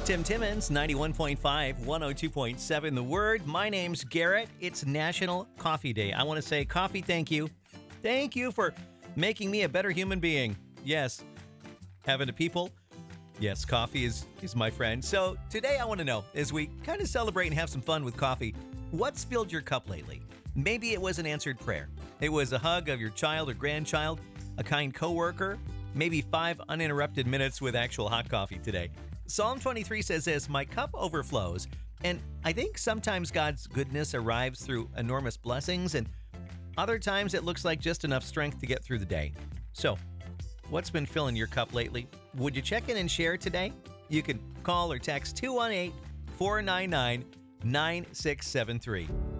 Tim Timmons, 91.5, 102.7 The Word. My name's Garrett. It's National Coffee Day. I want to say coffee, thank you. Thank you for making me a better human being. Yes. Having to people? Yes, coffee is my friend. So today I want to know, as we kind of celebrate and have some fun with coffee, what's filled your cup lately? Maybe it was an answered prayer. It was a hug of your child or grandchild, a kind coworker, maybe 5 uninterrupted minutes with actual hot coffee today. Psalm 23 says this, "My cup overflows." And I think sometimes God's goodness arrives through enormous blessings, and other times it looks like just enough strength to get through the day. So, what's been filling your cup lately? Would you check in and share today? You can call or text 218-499-9673.